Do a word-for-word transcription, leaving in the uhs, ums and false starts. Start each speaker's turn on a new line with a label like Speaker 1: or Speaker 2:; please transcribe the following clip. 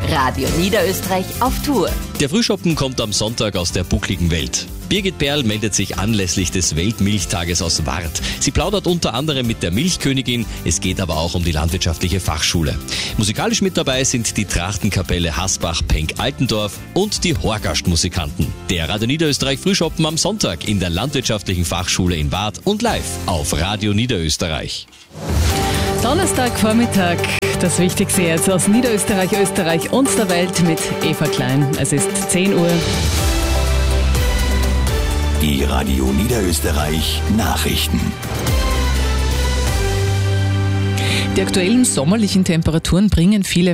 Speaker 1: Radio Niederösterreich auf Tour.
Speaker 2: Der Frühschoppen kommt am Sonntag aus der buckligen Welt. Birgit Perl meldet sich anlässlich des Weltmilchtages aus Wart. Sie plaudert unter anderem mit der Milchkönigin, es geht aber auch um die landwirtschaftliche Fachschule. Musikalisch mit dabei sind die Trachtenkapelle Hasbach-Penk-Altendorf und die Horgast-Musikanten. Der Radio Niederösterreich Frühschoppen am Sonntag in der landwirtschaftlichen Fachschule in Wart und live auf Radio Niederösterreich.
Speaker 3: Donnerstagvormittag, das Wichtigste jetzt aus Niederösterreich, Österreich und der Welt mit Eva Klein. Es ist zehn Uhr.
Speaker 4: Die Radio Niederösterreich Nachrichten.
Speaker 3: Die aktuellen sommerlichen Temperaturen bringen viele